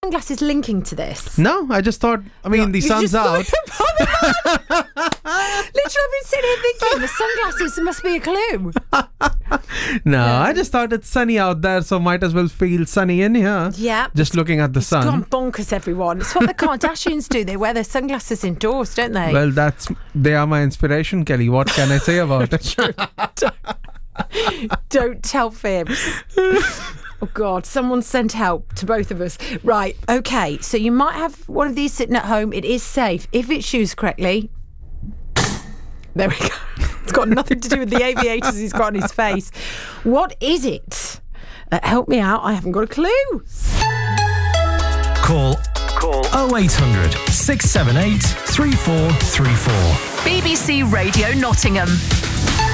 sunglasses linking to this? No, I just thought, the sun's out. Literally, I've been sitting here thinking the sunglasses must be a clue. No, I just thought it's sunny out there, so might as well feel sunny in here. Yeah. Just looking at the sun. It's gone bonkers, everyone. It's what the Kardashians do. They wear their sunglasses indoors, don't they? Well, they are my inspiration, Kelly. What can I say about it? Don't tell fibs. Oh, God, someone sent help to both of us. Right, okay, so you might have one of these sitting at home. It is safe. If it's used correctly... There we go. It's got nothing to do with the aviators he's got on his face. What is it? Help me out. I haven't got a clue. Call 0800 678 3434. BBC Radio Nottingham.